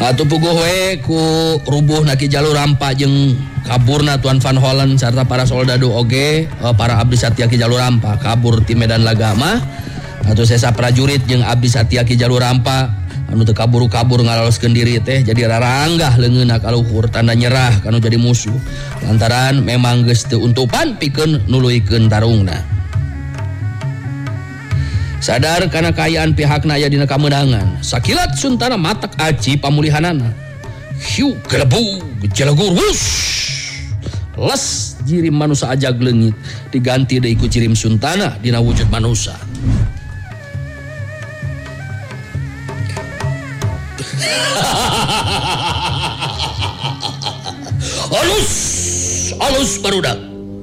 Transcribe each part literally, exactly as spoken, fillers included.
Atuh puguh we ku rubuh naki jalur rampa jeung kaburna Tuan Van Hollen serta para soldado oge para abdi satya ki jalur rampa kabur ti Medan Lagama. Atuh sesa prajurit jeung abdi satya ki jalur rampa anu teu kaburu-kabur ngaloloskeun diri teh jadi raranggah leungeunna ka luhur tanda nyerah kanu jadi musuh lantaran memang geus teu untupan pikeun nuluykeun tarungna. Sadar karena kayaan pihakna aya dina kameunangan sakilat Suntana matak aci pamulihanana hiu gelebu gejelegur wus les jirim manusia ajag leungit diganti deui ku jirim Suntana dina wujud manusia. Alus alus barudak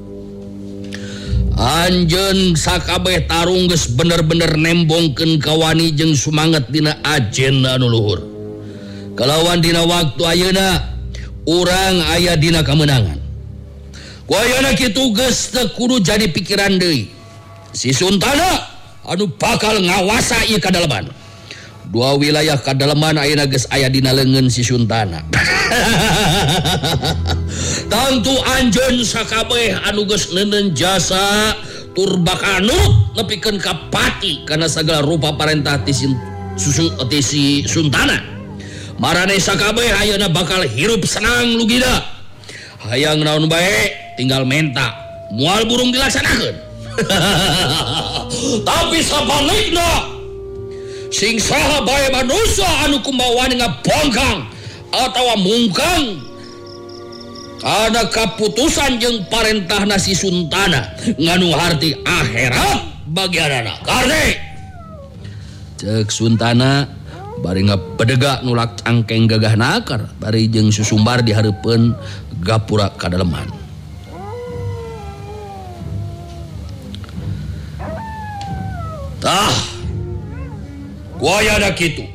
anjeun sakabeh tarung geus bener-bener nembongkeun kawani jeung sumanget dina ajenna anu luhur. Kalawan dina waktu ayeuna urang aya dina kamenangan. Ku ayeuna kitu geus teu kudu jadi pikiran deui. Si Suntana anu bakal ngawasa ieu kadalaman. Dua wilayah kadalaman ayeuna geus aya dina leungeun si Suntana. Tangtu anjeun sakabeh anu geus neuneun jasa tur bakanut nepikeun ka pati kana sagala rupa parentah ti susu ti si Suntana. Marane sakabeh ayeuna bakal hirup senang lugina. Hayang naon bae tinggal menta moal burung dilaksanakeun. Tapi sabalikna sing saha bae manusia anu kumawan ngabongkang atawa mungkang kana kaputusan jeung parentahna si Suntana nganu harti akhirat bagianana karne ceuk Suntana bari ngapedega nulak cangkeng gagah nakar bari jeung susumbar dihareupeun gapura kadaleman. Tah kuayana kitu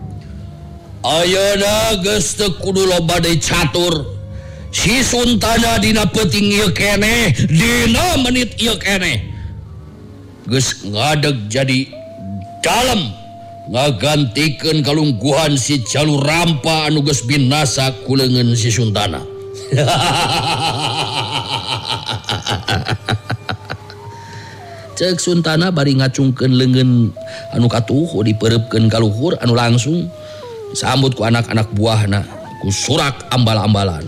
ayeuna geus teu kudu loba deui catur si Suntana dina peuting ieu keneh dina menit ieu keneh geus ngadeg jadi dalem ngagantikeun kalungguhan si jalur rampa anu geus binasa ku leungeun si Suntana. Ceuk Suntana bari ngacungkeun leungeun anu katuh dipeureupkeun ka luhur anu langsung disambut ku anak-anak buahna ku surak ambal-ambalan.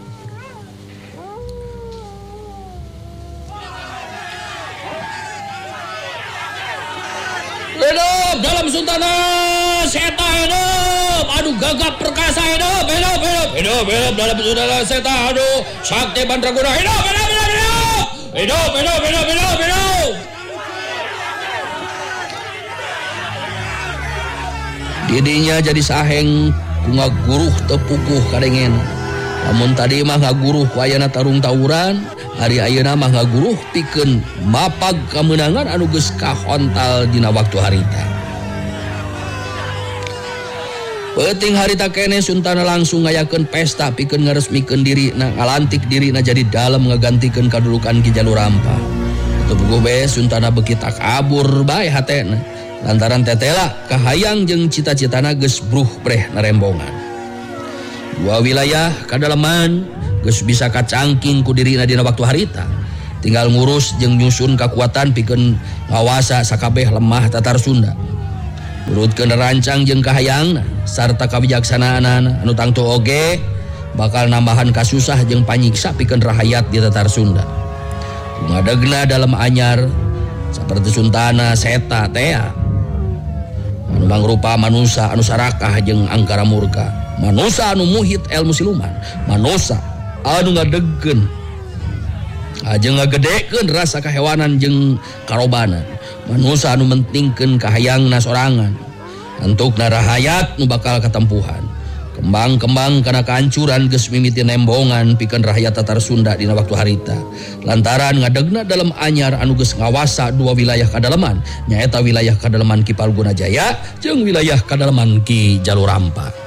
Hidup dalam Suntana seta hidup aduh gagap perkasa hidup hidup hidup hidup hidup dalam Suntana seta aduh sakti mandraguna hidup hidup hidup hidup hidup hidup hidup hidup hidup. Didinya jadi saheng ku ngaguruh tepukuh kadengen. Lamun tadi mah ngaguruh ku ayeuna tarung tawuran, hari ayeuna mah ngaguruh pikeun mapag kemenangan anu geus kahontal dina waktu harita. Peuting harita keneh Suntana langsung ngayakeun pesta pikeun ngaresmikeun dirina ngalantik dirina jadi dalem ngagantikeun kadudukan Ki Jalur Rampa. Tepukuh bae Suntana beuki tak kabur bae hatena. Lantaran tetela kahayang jeung cita-citana geus bruh breh narembongan. Dua wilayah kadalaman geus bisa kacangking ku dirina dina waktu harita. Tinggal ngurus jeung nyusun kakuatan pikeun ngawasa sakabeh lemah tatar Sunda. Nurutkeun rancang jeung kahayangna sarta kabijaksanaanana anu tangtu oge bakal nambahan kasusah jeung panyiksa pikeun rahayat di tatar Sunda. Ngadegna dalam anyar saperti Suntana seta tea anu mangrupa manusia anu sarakah jeung angkara murka, manusia anu muhit ilmu siluman, manusia anu ngadegkeun ajeng ngagedekeun rasa kahewanan jeung karobanan, manusia anu mentingkeun kahayangna sorangan antukna rahayat nu bakal katempuhan. Kembang-kembang kana kahancuran geus mimiti nembongan pikeun rakyat tatar Sunda dina waktu harita. Lantaran ngadegna dalam anyar anu geus ngawasa dua wilayah kadalaman, nyaeta wilayah kadalaman Ki Palguna Jaya jeung wilayah kadalaman Ki Jalur Rampa.